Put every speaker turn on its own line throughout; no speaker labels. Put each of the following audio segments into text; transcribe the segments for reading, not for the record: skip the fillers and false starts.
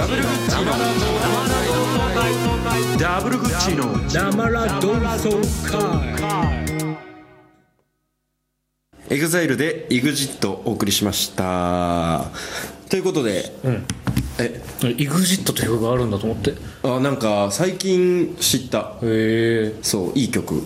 ダブルグッチのダブルグッチの
生ラ同窓会。
エグザイルで EXIT をお送りしましたということで、
EXIT って曲があるんだと思って。
なんか最近知った。そういい曲。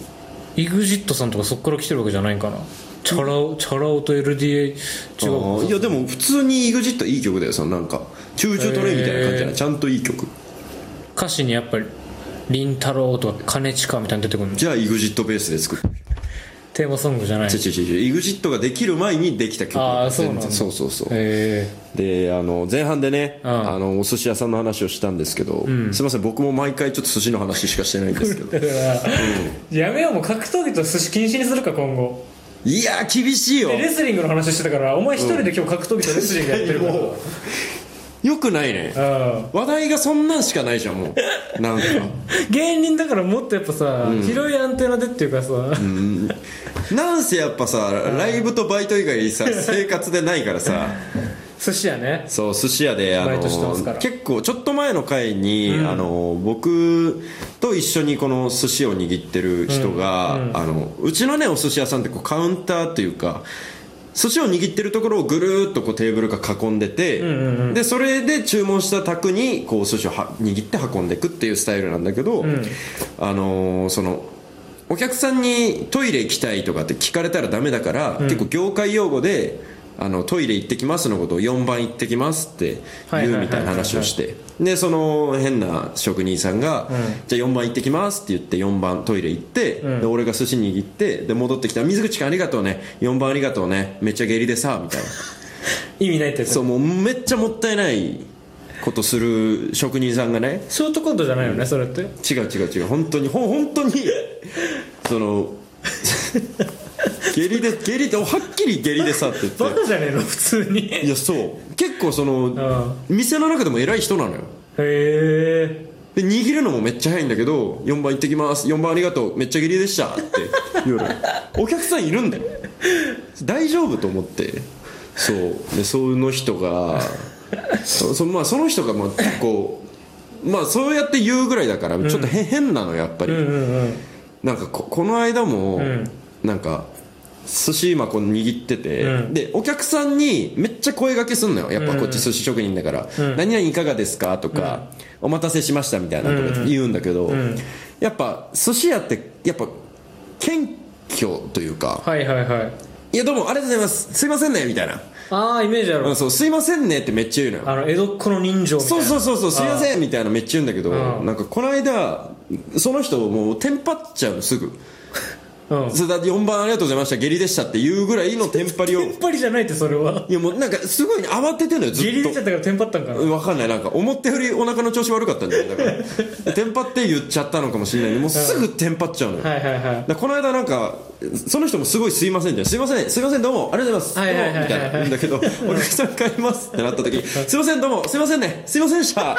EXIT さんとかそっから来てるわけじゃないんかな。チャラ男と LDA 違う。
いやでも普通に EXIT いい曲だよ。そのなんかチューチュートレイみたいな感じじゃない、ちゃんといい曲。
歌詞にやっぱり凛太郎とか兼近みたいに出てくるの。
じゃあ EXIT ベースで作る
テーマソングじゃない。
EXIT ができる前にできた曲。
そうなんだ。
そうで前半でね、お寿司屋さんの話をしたんですけど、すいません僕も毎回ちょっと寿司の話しかしてないんですけど
やめよう、もう格闘技と寿司禁止にするか今後。
いや厳しいよ。
レスリングの話してたから、お前一人で今日格闘技とレスリングやってるから、
よくないね。話題がそんなんしかないじゃんもう。なんか
芸人だからもっとやっぱさ、広いアンテナでっていうかさ、
なんせやっぱさ、ライブとバイト以外さ生活でないからさ
寿司屋ね。
そう寿司屋で
バイトしてますから。
結構ちょっと前の回に、僕と一緒にこの寿司を握ってる人が、うちのねお寿司屋さんってこうカウンターっていうか寿司を握ってるところをぐるーっとこうテーブルが囲んでて、でそれで注文した卓にこう寿司を握って運んでいくっていうスタイルなんだけど、そのお客さんにトイレ行きたいとかって聞かれたらダメだから、結構業界用語でトイレ行ってきますのことを4番行ってきますって言うみたいな話をして、でその変な職人さんが、じゃあ4番行ってきますって言って4番トイレ行って、で俺が寿司握ってで戻ってきたら、水口君ありがとうね、4番ありがとうね、めっちゃ下痢でさみたいな
意味ないってやつ。
そうもうめっちゃもったいないことする職人さんがね。
ショートコントじゃないよね、それって。
違う本当に本当にその下痢ではっきり下痢でさって言って、
バカじゃねえの普通に。
いやそう結構その店の中でも偉い人なのよ。
へ
え。で握るのもめっちゃ早いんだけど、4番行ってきます、4番ありがとう、めっちゃ下痢でしたって言うのお客さんいるんだよ大丈夫と思って。そうでその人がその人が結構そうやって言うぐらいだからちょっと変なのやっぱり。なんかこの間もなんか寿司今こう握ってて、でお客さんにめっちゃ声掛けすんのよやっぱこっち寿司職人だから、何々いかがですかとか、お待たせしましたみたいなとか言うんだけど、やっぱ寿司屋ってやっぱ謙虚というか、いやどうもありがとうございます、すいませんねみたいな、
イメージある。
そうすいませんねってめっちゃ言うのよ。
江戸っ子の人情みたいな。
そうすいませんみたいなめっちゃ言うんだけど、なんかこの間その人もうテンパっちゃうのすぐ。それだって4番ありがとうございました下痢でしたっていうぐらいのテンパりを。
テンパりじゃないってそれは。
いやもうなんかすごい慌ててんのよずっと。
下痢出ちゃったからテンパったんかな。
分かんない、なんか思ったよりお腹の調子悪かったんじゃないだからテンパって言っちゃったのかもしれない。もうすぐテンパっちゃうのよ。だこの間なんかその人もすごいすいませんって、すいませんどうもありがとうございますみたいな言うんだけど、お客さん帰りますってなった時にすいませんどうもすいませんねすいませんでした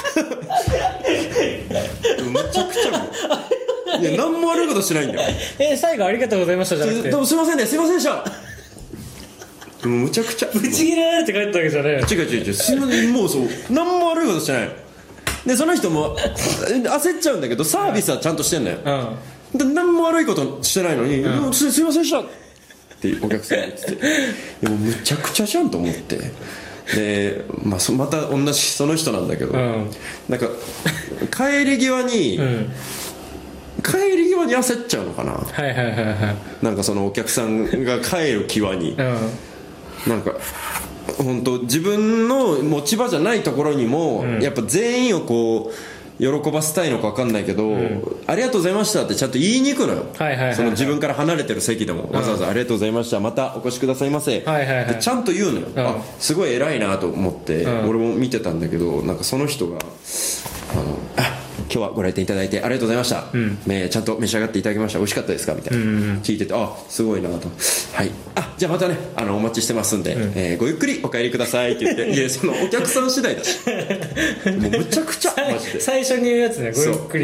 むちゃくちゃいや何も悪いことしてないんだよ。
最後ありがとうございましたじゃなくて、
どうもすいませんねすいませんでした。むちゃくちゃ
ぶち切れられて帰ったわけじゃないよ。
違うすいません、もうそう何も悪いことしてないで、その人も焦っちゃうんだけどサービスはちゃんとしてんだよ。で何も悪いことしてないのに、すいませんでしたってお客さんが言ってて、でもむちゃくちゃじゃんと思って。でまた同じその人なんだけど、なんか帰り際に焦っちゃうのかな。なんかそのお客さんが帰る際に、なんか本当自分の持ち場じゃないところにも、やっぱ全員をこう喜ばせたいのか分かんないけど、ありがとうございましたってちゃんと言いに行くのよ。その自分から離れてる席でもわざわざありがとうございました、またお越しくださいませってちゃんと言うのよ。すごい偉いなと思って俺も見てたんだけど、なんかその人が今日はご来店いただいてありがとうございました、ちゃんと召し上がっていただきました、美味しかったですかみたいな、聞いててすごいなと、はい、じゃあまたねお待ちしてますんで、ごゆっくりお帰りくださいって言って、いやそのお客さん次第だしもうむちゃくちゃマジで
最初に言うやつね、ごゆっくり